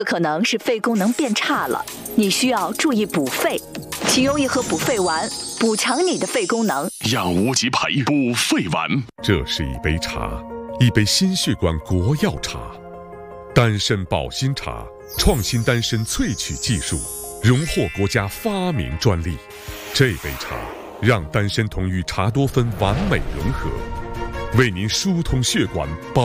可能是肺功能变差了，你需要注意补肺。请用一盒补肺丸，补强你的肺功能。 养无极培补肺丸。 这是一杯茶，一杯心血管国药茶，丹参保心茶，创新丹参萃取技术，荣获国家发明专利。这杯茶让丹参酮与茶多酚完美融合，为您疏通血管。